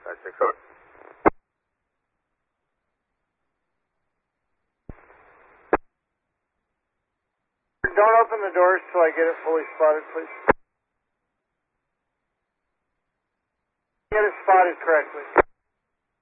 560. Don't open the doors till I get it fully spotted, please. Get it spotted correctly.